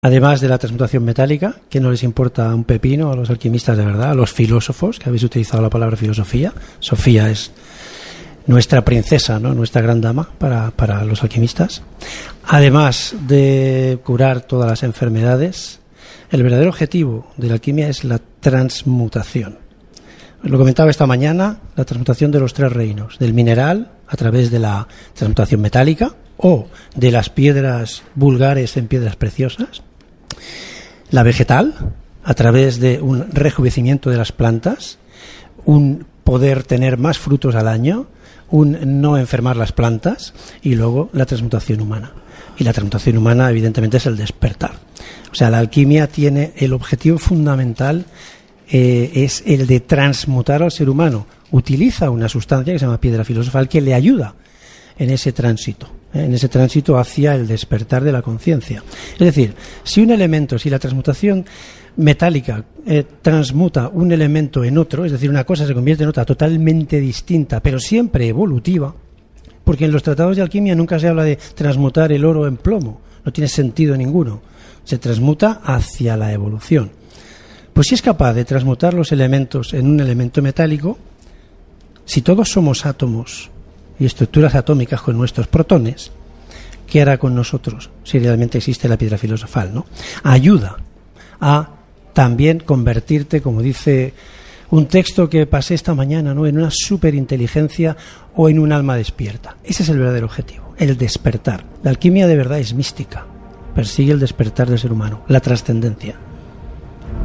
Además de la transmutación metálica, que no les importa un pepino a los alquimistas de verdad, a los filósofos, que habéis utilizado la palabra filosofía. Sofía es nuestra princesa, ¿no? Nuestra gran dama para los alquimistas. Además de curar todas las enfermedades, el verdadero objetivo de la alquimia es la transmutación. Lo comentaba esta mañana, la transmutación de los 3 reinos, del mineral a través de la transmutación metálica o de las piedras vulgares en piedras preciosas, la vegetal a través de un rejuvenecimiento de las plantas, un poder tener más frutos al año, un no enfermar las plantas, y luego la transmutación humana. Y la transmutación humana evidentemente es el despertar. O sea, la alquimia tiene el objetivo fundamental, es el de transmutar al ser humano. Utiliza una sustancia que se llama piedra filosofal que le ayuda en ese tránsito hacia el despertar de la conciencia. Es decir, si la transmutación metálica transmuta un elemento en otro, es decir, una cosa se convierte en otra totalmente distinta, pero siempre evolutiva, porque en los tratados de alquimia nunca se habla de transmutar el oro en plomo, no tiene sentido ninguno, se transmuta hacia la evolución. Pues si es capaz de transmutar los elementos en un elemento metálico, si todos somos átomos y estructuras atómicas con nuestros protones, ¿qué hará con nosotros si realmente existe la piedra filosofal, ¿no? Ayuda a también convertirte, como dice un texto que pasé esta mañana, ¿no?, en una superinteligencia o en un alma despierta. Ese es el verdadero objetivo, el despertar. La alquimia de verdad es mística, persigue el despertar del ser humano, la trascendencia.